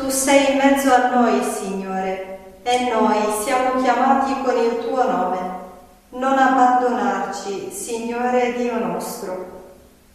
Tu sei in mezzo a noi, Signore, e noi siamo chiamati con il tuo nome. Non abbandonarci, Signore Dio nostro.